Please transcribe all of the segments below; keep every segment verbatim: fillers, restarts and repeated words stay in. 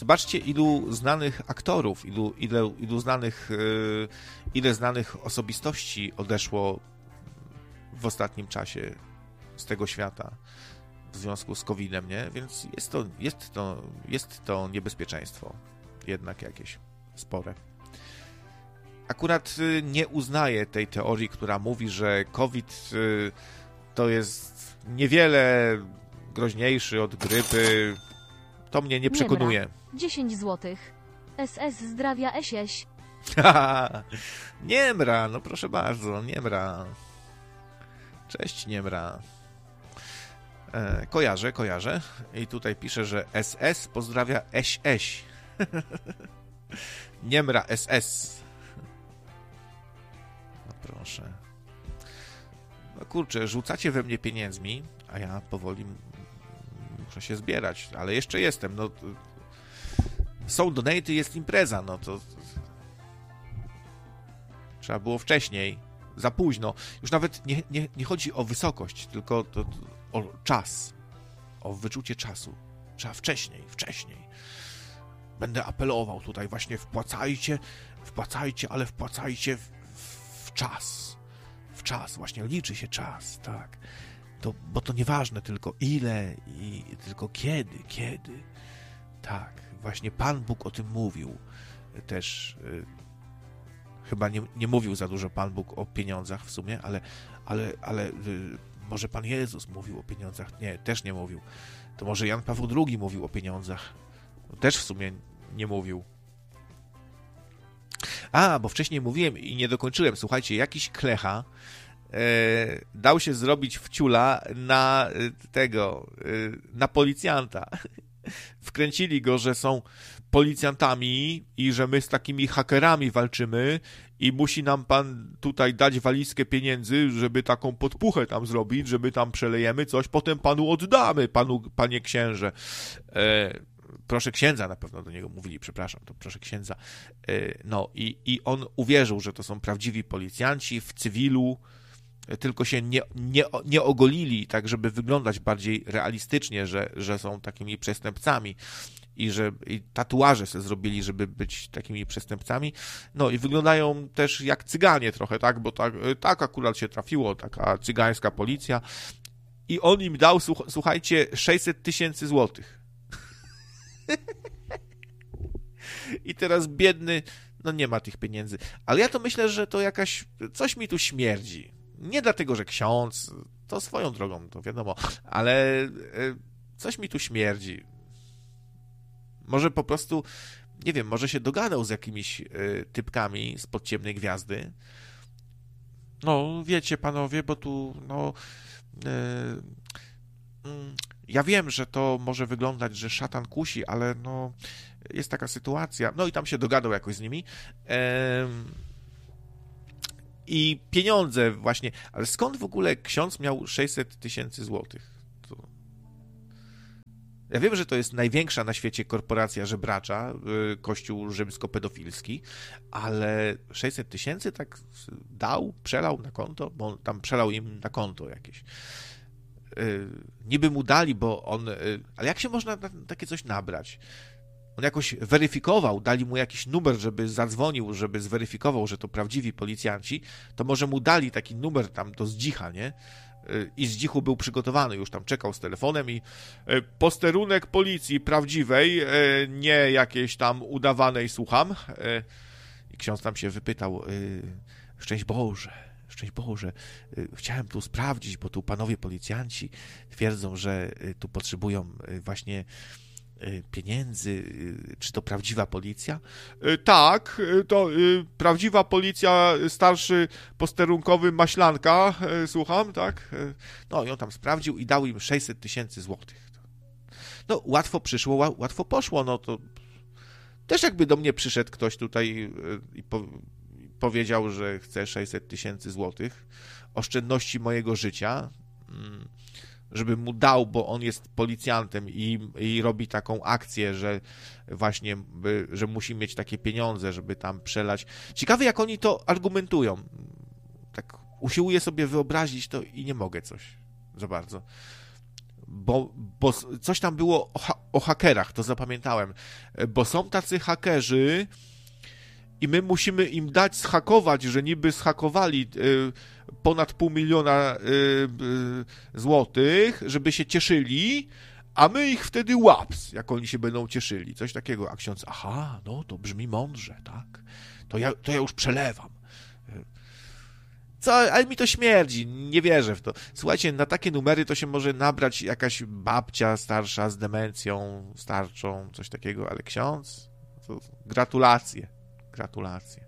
Zobaczcie, ilu znanych aktorów, ilu, ile, ilu znanych, yy, ile znanych osobistości odeszło w ostatnim czasie z tego świata w związku z kowidem, nie? Więc jest to, jest to, jest to niebezpieczeństwo jednak jakieś spore. Akurat yy, nie uznaję tej teorii, która mówi, że COVID yy, to jest niewiele groźniejszy od grypy. To mnie nie przekonuje. Niemra. dziesięć złotych. S S zdrawia Esieś. Niemra, no proszę bardzo, Niemra. Cześć, Niemra. E, kojarzę, kojarzę. I tutaj pisze, że S S pozdrawia Eś Eś. Niemra S S. No proszę. No kurczę, rzucacie we mnie pieniędzmi, a ja powoli muszę się zbierać, ale jeszcze jestem, no są donaty, jest impreza, no to trzeba było wcześniej, za późno. Już nawet nie, nie, nie chodzi o wysokość, tylko to, to, o czas, o wyczucie czasu. Trzeba wcześniej, wcześniej. Będę apelował tutaj właśnie, wpłacajcie, wpłacajcie, ale wpłacajcie w, w czas. W czas, właśnie liczy się czas, tak. To, bo to nieważne tylko ile i tylko kiedy, kiedy. Tak, właśnie Pan Bóg o tym mówił. Też y, chyba nie, nie mówił za dużo Pan Bóg o pieniądzach w sumie, ale, ale, ale y, może Pan Jezus mówił o pieniądzach. Nie, też nie mówił. To może Jan Paweł drugi mówił o pieniądzach. Też w sumie nie mówił. A, bo wcześniej mówiłem i nie dokończyłem. Słuchajcie, jakiś klecha e, dał się zrobić wciula na e, tego, e, na policjanta. Wkręcili go, że są policjantami i że my z takimi hakerami walczymy i musi nam pan tutaj dać walizkę pieniędzy, żeby taką podpuchę tam zrobić, żeby tam przelejemy coś, potem panu oddamy, panu, panie księże. E, proszę księdza na pewno do niego mówili, przepraszam, to proszę księdza. No i, i on uwierzył, że to są prawdziwi policjanci w cywilu, tylko się nie, nie, nie ogolili, tak żeby wyglądać bardziej realistycznie, że, że są takimi przestępcami i że i tatuaże sobie zrobili, żeby być takimi przestępcami. No i wyglądają też jak cyganie trochę, tak, bo tak, tak akurat się trafiło, taka cygańska policja i on im dał, słuchajcie, sześćset tysięcy złotych. I teraz biedny, no nie ma tych pieniędzy. Ale ja to myślę, że to jakaś, coś mi tu śmierdzi. Nie dlatego, że ksiądz, to swoją drogą, to wiadomo, ale coś mi tu śmierdzi. Może po prostu, nie wiem, może się dogadał z jakimiś typkami spod ciemnej gwiazdy. No, wiecie panowie, bo tu, no... Yy, yy, Ja wiem, że to może wyglądać, że szatan kusi, ale no jest taka sytuacja. No i tam się dogadał jakoś z nimi. Ehm, I pieniądze właśnie. Ale skąd w ogóle ksiądz miał sześćset tysięcy złotych? To... Ja wiem, że to jest największa na świecie korporacja żebracza, kościół rzymsko-pedofilski, ale sześćset tysięcy tak dał, przelał na konto, bo on tam przelał im na konto jakieś. Niby mu dali, bo on... Ale jak się można na takie coś nabrać? On jakoś weryfikował, dali mu jakiś numer, żeby zadzwonił, żeby zweryfikował, że to prawdziwi policjanci, to może mu dali taki numer tam do Zdzicha, nie? I Zdzichu był przygotowany, już tam czekał z telefonem i posterunek policji prawdziwej, nie jakiejś tam udawanej, słucham. I ksiądz tam się wypytał, szczęść Boże, szczęść Boże, chciałem tu sprawdzić, bo tu panowie policjanci twierdzą, że tu potrzebują właśnie pieniędzy. Czy to prawdziwa policja? Tak, to prawdziwa policja, starszy posterunkowy Maślanka, słucham, tak? No i on tam sprawdził i dał im sześćset tysięcy złotych. No łatwo przyszło, łatwo poszło, no to też jakby do mnie przyszedł ktoś tutaj i po, powiedział, że chce sześćset tysięcy złotych, oszczędności mojego życia, żeby mu dał, bo on jest policjantem i, i robi taką akcję, że właśnie, że musi mieć takie pieniądze, żeby tam przelać. Ciekawe, jak oni to argumentują. Tak usiłuję sobie wyobrazić to i nie mogę coś za bardzo. bo, bo coś tam było o, ha- o hakerach, to zapamiętałem, bo są tacy hakerzy i my musimy im dać zhakować, że niby zhakowali y, ponad pół miliona y, y, złotych, żeby się cieszyli, a my ich wtedy łaps, jak oni się będą cieszyli. Coś takiego. A ksiądz, aha, no to brzmi mądrze, tak? To ja, to ja już przelewam. Co, ale mi to śmierdzi, nie wierzę w to. Słuchajcie, na takie numery to się może nabrać jakaś babcia starsza z demencją starczą, coś takiego, ale ksiądz? To gratulacje, gratulacje.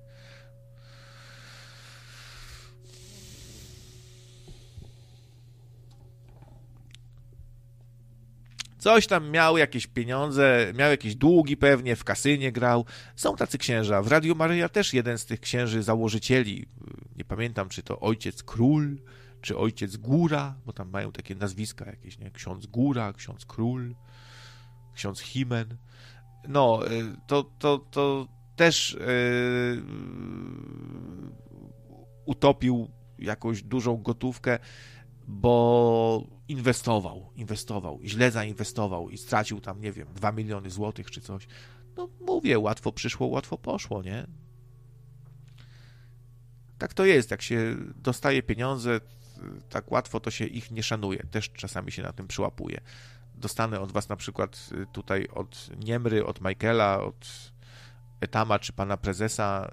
Coś tam miał, jakieś pieniądze, miał jakieś długi pewnie, w kasynie grał. Są tacy księża. W Radiu Maryja też jeden z tych księży założycieli, nie pamiętam, czy to ojciec Król, czy ojciec Góra, bo tam mają takie nazwiska jakieś, nie? Ksiądz Góra, ksiądz Król, ksiądz Himen. No, to, to, to też yy, utopił jakąś dużą gotówkę, bo inwestował, inwestował, źle zainwestował i stracił tam, nie wiem, dwa miliony złotych czy coś. No mówię, łatwo przyszło, łatwo poszło, nie? Tak to jest, jak się dostaje pieniądze, tak łatwo to się ich nie szanuje. Też czasami się na tym przyłapuje. Dostanę od was na przykład tutaj od Niemry, od Michaela, od Etama czy pana prezesa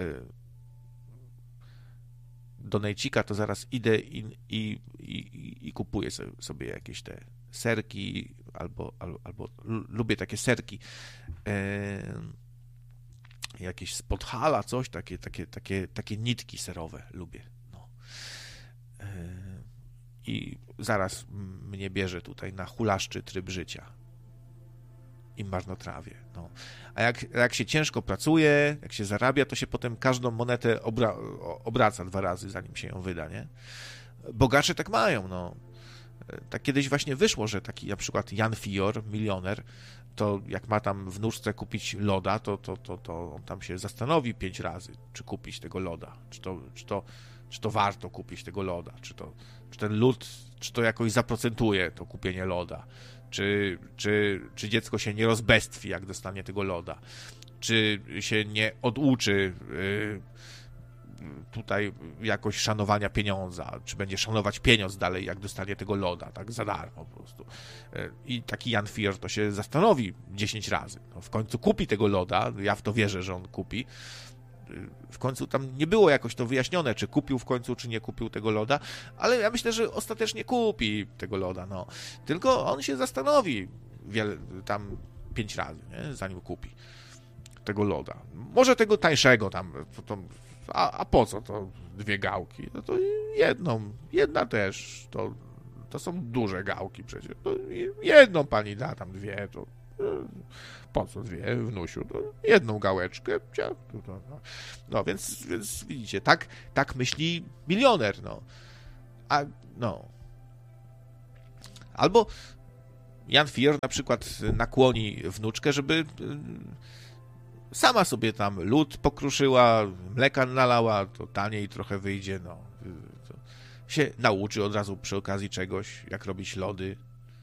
donejcika, to zaraz idę i, i, i, i kupuję sobie jakieś te serki, albo, albo, albo lubię takie serki, e, jakieś z Podhala, coś, takie, takie, takie, takie nitki serowe lubię. No. E, I zaraz mnie bierze tutaj na hulaszczy tryb życia i marnotrawię. No. A jak, jak się ciężko pracuje, jak się zarabia, to się potem każdą monetę obra obraca dwa razy, zanim się ją wyda, nie? Bogacze tak mają, no. Tak kiedyś właśnie wyszło, że taki na przykład Jan Fior, milioner, to jak ma tam w nóżce kupić loda, to, to, to, to on tam się zastanowi pięć razy, czy kupić tego loda, czy to, czy to, czy to warto kupić tego loda, czy, to, czy ten lód, czy to jakoś zaprocentuje to kupienie loda. Czy, czy, czy dziecko się nie rozbestwi, jak dostanie tego loda? Czy się nie oduczy yy, tutaj jakoś szanowania pieniądza? Czy będzie szanować pieniądz dalej, jak dostanie tego loda, tak za darmo po prostu? Yy, I taki Jan Fior to się zastanowi dziesięć razy. No, w końcu kupi tego loda, ja w to wierzę, że on kupi. W końcu tam nie było jakoś to wyjaśnione, czy kupił w końcu, czy nie kupił tego loda, ale ja myślę, że ostatecznie kupi tego loda, no. Tylko on się zastanowi wiele, tam pięć razy, nie? Zanim kupi tego loda. Może tego tańszego tam, to, to, a, a po co to dwie gałki? No to jedną, jedna też, to, to są duże gałki przecież. To jedną pani da, tam dwie, to po co dwie, wnusiu? To jedną gałeczkę. No, no więc, więc widzicie, tak, tak myśli milioner, no. A, no. Albo Jan Fior na przykład nakłoni wnuczkę, żeby sama sobie tam lód pokruszyła, mleka nalała, to taniej trochę wyjdzie, no. To się nauczy od razu przy okazji czegoś, jak robić lody.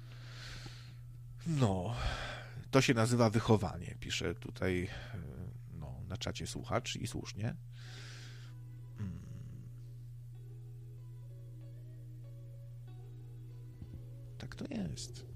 No... To się nazywa wychowanie, pisze tutaj no, na czacie słuchacz i słusznie. Hmm. Tak to jest.